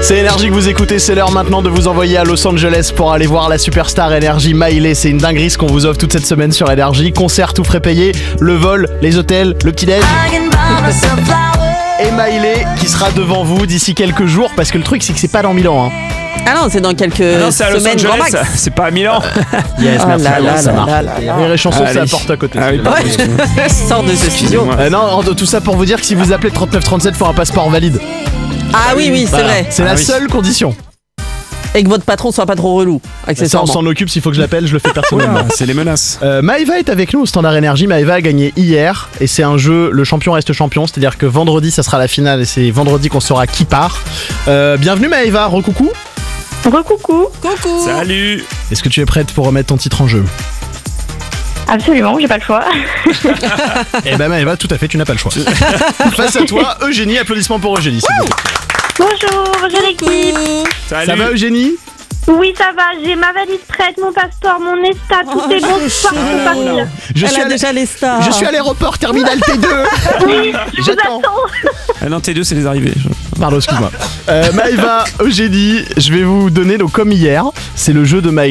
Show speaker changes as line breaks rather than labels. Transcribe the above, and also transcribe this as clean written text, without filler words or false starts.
C'est Énergie que vous écoutez, c'est l'heure maintenant de vous envoyer à Los Angeles pour aller voir la superstar Énergie Miley. C'est une dinguerie ce qu'on vous offre toute cette semaine sur Énergie. Concert tout frais payé, le vol, les hôtels, le petit-déj. Et Miley qui sera devant vous d'ici quelques jours, parce que le truc c'est que c'est pas dans Milan. Hein.
Ah non, c'est dans quelques
c'est à Los
semaines grand max.
Angeles, c'est pas à Milan.
Yes, merci, ça marche.
là.
Les chansons c'est la porte à côté.
Ah oui,
Ouais, sors de ce studio.
Non, tout ça pour vous dire que si vous appelez 3937, faut un passeport valide.
Ah oui, c'est
Voilà.
vrai.
C'est la seule condition.
Et que votre patron soit pas trop relou.
Ça, on
Accessoirement.
s'en occupe, s'il faut que je l'appelle, je le fais personnellement.
C'est les menaces.
Maëva est avec nous au Standard Énergie. Maëva a gagné hier et c'est un jeu, le champion reste champion, c'est-à-dire que vendredi ça sera la finale et c'est vendredi qu'on saura qui part. Bienvenue Maëva, recoucou.
Recoucou.
Coucou.
Salut.
Est-ce que tu es prête pour remettre ton titre en jeu?
Absolument, j'ai pas le choix.
Eh ben Maëva, tout à fait, tu n'as pas le choix. Face à toi, Eugénie, applaudissements pour Eugénie. s'il vous plaît.
Bonjour, bonjour l'équipe.
Salut.
Ça va Eugénie?
Oui, ça va, j'ai ma valise prête, mon passeport, mon ESTA, tout est bon ce soir pour partir.
Elle a déjà les stars.
Je suis à l'aéroport, terminal T2.
Oui, je vous
J'attends.
attends.
Ah non, T2, c'est les arrivées.
Pardon, excuse-moi. Maëva, Eugénie, je vais vous donner, donc comme hier, c'est le jeu de Maëva.